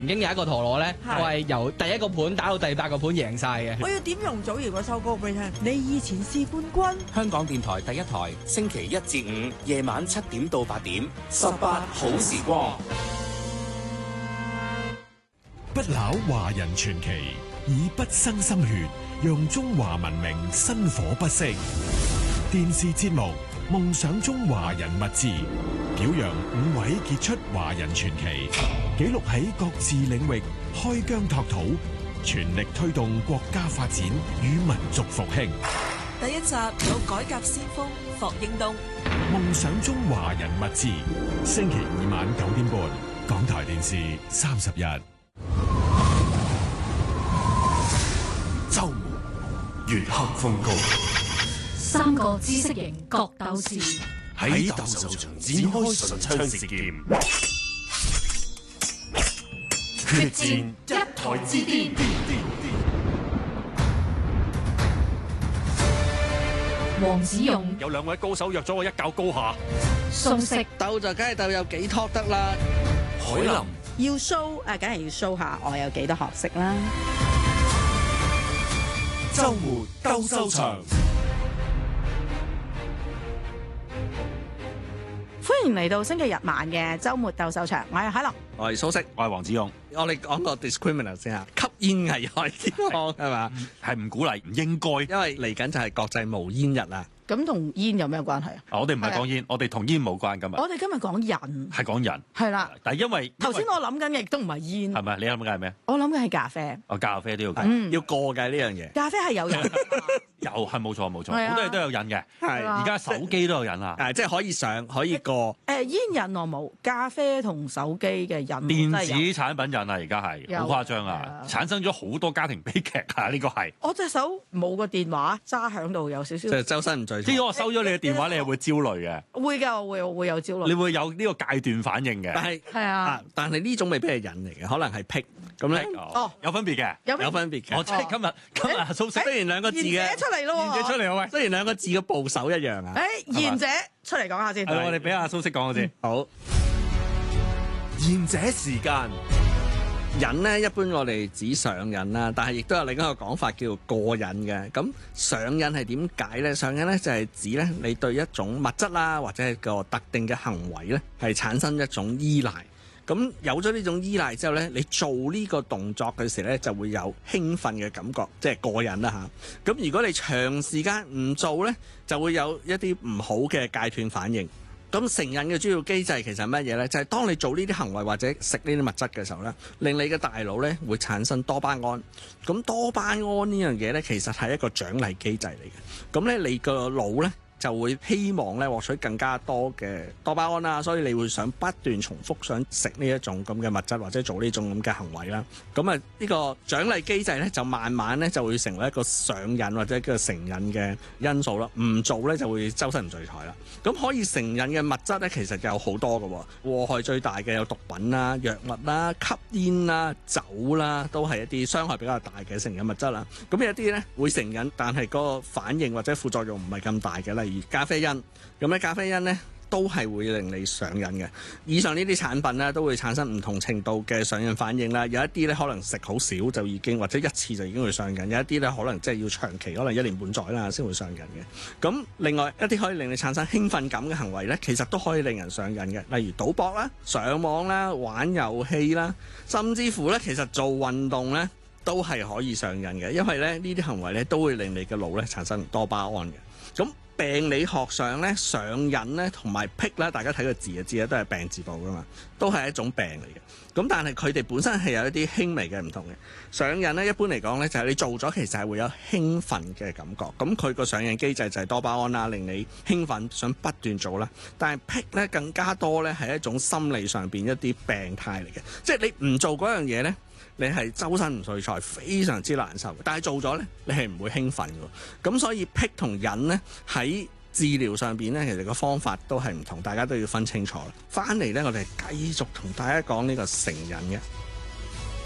曾經有一個陀螺咧， 係我係由第一個盤打到第8個盤贏晒嘅。 我要點容祖兒嗰首歌俾你聽。你以前是冠軍。 香港電台第一台，星期一至五夜晚7點到8點，18好時光。 不朽華人傳奇，以不生心血，讓中華文明薪火不息。電視節目《夢想中華人物誌》，表揚5位傑出華人傳奇，記錄喺各自領域開疆拓土，全力推動國家發展與民族復興。 第一集有改革先鋒霍英東。 夢想中華人物誌，星期二晚9點半，港台電視30日。 周末月黑風高 ，3個知識型角鬥士喺鬥獸場展開唇槍舌劍，決戰一台之巔。 黃子勇有2位高手約咗我一較高下。 宋色鬥就梗係鬥有幾托得啦。 海林要 show 梗係要 show 下我有幾多學識啦。 周末鬥獸場， 歡迎嚟到星期日晚嘅周末鬥獸場，我係海林， 我係蘇軾， 我係黃子勇。 我哋講個 discriminant 先嚇，吸煙危害健康係嘛？ 係唔鼓勵，唔應該。 因為嚟緊就係國際無煙日啦。 咁同煙有咩關係啊？ 我哋唔係講煙，我哋同煙冇關㗎嘛。 我哋今日講人， 係講人。 係啦。 但係因為頭先我諗緊嘅亦都唔係煙， 係咪？你諗緊係咩？ 我諗緊係咖啡。 咖啡都要計， 要過嘅呢樣嘢。 咖啡係有癮， 有係冇錯冇錯， 係啊好多嘢都有癮嘅。 係而家手機都有癮啦。 即係可以上可以過。 煙癮我冇，咖啡同手機嘅癮電子真係有。 產品癮啊，而家係有好誇張啊，產生咗好多家庭悲劇啊！呢個係。 我隻手冇個電話揸響度，有少少。 即係周身唔聚財。 只要我收咗你嘅電話，你係會焦慮嘅。 會㗎，我會有焦慮。 你會有呢個戒斷反應嘅。 但係係啊， 但係呢種未必係癮嚟嘅，可能係癖咁咧。 哦， 有分別嘅， 有分別嘅。 我即係今日蘇軾雖然兩個字嘅賢者出嚟咯喎， 賢者出嚟啊喂！ 雖然兩個字嘅部首一樣啊。 賢者出嚟講下先。 係我哋俾阿蘇軾講先。 好。 賢者時間。 癮咧，一般我哋指上癮啦，但係亦都有另一個講法叫做過癮嘅。咁上癮係點解咧？上癮咧就係指咧你對一種物質啦，或者係個特定嘅行為咧，係產生一種依賴。咁有咗呢種依賴之後咧，你做呢個動作嘅時咧，就會有興奮嘅感覺，即係過癮啦嚇。咁如果你長時間唔做咧，就會有一啲唔好嘅戒斷反應。咁成癮嘅主要機制其實係乜嘢呢？就係當你做呢啲行為或者食呢啲物質嘅時候呢，令你嘅大腦呢會產生多巴胺。咁多巴胺呢樣嘢呢，其實係一個獎勵機制嚟嘅。咁呢，你個腦呢就會希望咧獲取更加多嘅多巴胺啦，所以你會想不斷重複想食呢一種咁嘅物質或者做呢種咁嘅行為啦。咁啊呢個獎勵機制咧就慢慢咧就會成為一個上癮或者一個成癮嘅因素啦。唔做咧就會周身唔聚財啦。咁可以成癮嘅物質咧其實有好多嘅喎，禍害最大嘅有毒品啦、藥物啦、吸煙啦、酒啦，都係一啲傷害比較大嘅成癮物質啦。咁有啲咧會成癮，但係個反應或者副作用唔係咁大嘅，例如咖啡因。咁咧咖啡因咧都係會令你上癮嘅。以上呢啲產品咧都會產生唔同程度嘅上癮反應啦。有一啲咧可能食好少就已經或者一次就已經會上癮，有一啲咧可能即係要長期，可能1年半載啦先會上癮嘅。咁另外一啲可以令你產生興奮感嘅行為咧，其實都可以令人上癮嘅，例如賭博啦、上網啦、玩遊戲啦，甚至乎咧其實做運動咧都係可以上癮嘅，因為咧呢啲行為咧都會令你嘅腦咧產生多巴胺嘅。咁病理學上咧上癮咧同埋癖咧，大家睇個字就知啦，都係病字部噶嘛，都係一種病嚟嘅。咁但係佢哋本身係有一啲輕微嘅唔同嘅。上癮咧一般嚟講咧就係你做咗其實係會有興奮嘅感覺，咁佢個上癮機制就係多巴胺啦，令你興奮想不斷做啦。但係癖咧更加多咧係一種心理上邊一啲病態嚟嘅，即係你唔做嗰樣嘢咧，你係周身唔聚財，非常之難受嘅。但係做咗咧，你係唔會興奮嘅。咁所以癖同癮咧喺治療上邊咧，其實個方法都係唔同，大家都要分清楚啦。翻嚟咧，我哋繼續同大家講呢個成癮嘅。